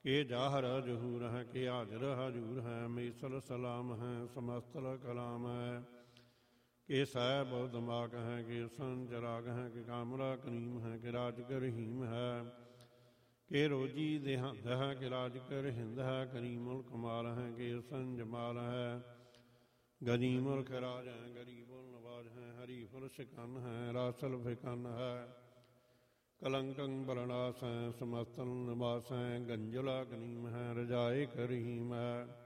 के जाहर जहूर है के हाजर हजूर है मेसल सलाम है समस्तल कलाम है के सैब दमाग है के सन चराग है के कामरा करीम है के राज कर रहीम है के रोजी देहंद है के राज कर हिंद है करीमुल कमाल है के सन जमाल है गरीमुल खराज है गरीबुल नवाज है हरीफुल शिकन है रासल फिकन है कलंकं बरणास है समस्तन नवास है गंजला कनीम है रजाए करीम है